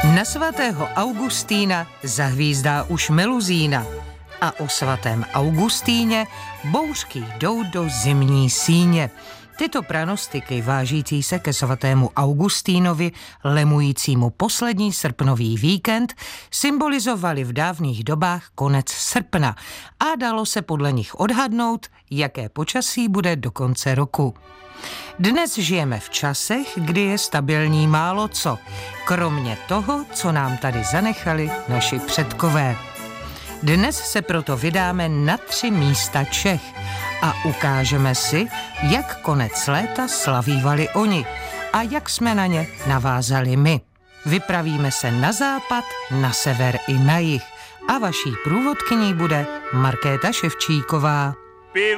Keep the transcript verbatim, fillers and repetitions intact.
Na svatého Augustína zahvízdá už meluzína a o svatém Augustíně bouřky jdou do zimní síně. Tyto pranostiky vážící se ke svatému Augustínovi, lemujícímu poslední srpnový víkend, symbolizovaly v dávných dobách konec srpna a dalo se podle nich odhadnout, jaké počasí bude do konce roku. Dnes žijeme v časech, kdy je stabilní málo co, kromě toho, co nám tady zanechali naši předkové. Dnes se proto vydáme na tři místa Čech a ukážeme si, jak konec léta slavívali oni a jak jsme na ně navázali my. Vypravíme se na západ, na sever i na jih a vaší průvodkyní bude Markéta Ševčíková.